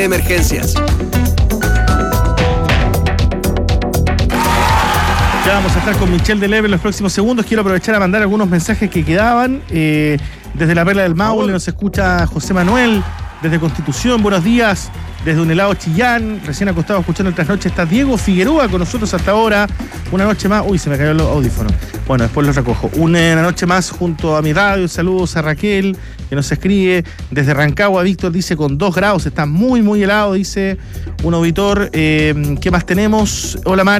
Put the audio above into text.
Emergencias. Ya vamos a estar con Michelle Deleuze en los próximos segundos. Quiero aprovechar a mandar algunos mensajes que quedaban. Desde la Perla del Maule nos escucha José Manuel. Desde Constitución, buenos días. Desde un helado Chillán, recién acostado escuchando el trasnoche, está Diego Figueroa con nosotros hasta ahora. Una noche más. Uy, se me cayó el audífono. Bueno, después lo recojo. Una noche más junto a mi radio. Saludos a Raquel, que nos escribe. Desde Rancagua, Víctor dice con 2 grados. Está muy, muy helado, dice un auditor. ¿Qué más tenemos? Hola, Mar.